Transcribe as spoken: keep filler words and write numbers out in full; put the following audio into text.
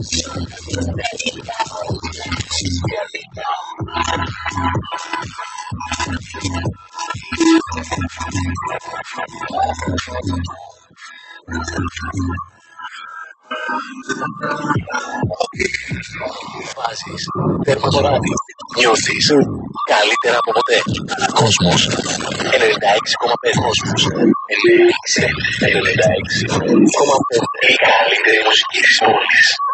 Βάζεις τέρμα το ράδι. Νιώθεις καλύτερα από ποτέ. Κόσμος ενενήντα έξι κόμμα πέντε. Κόσμος ενενήντα έξι κόμμα πέντε. Η καλύτερη μουσική της πόλης.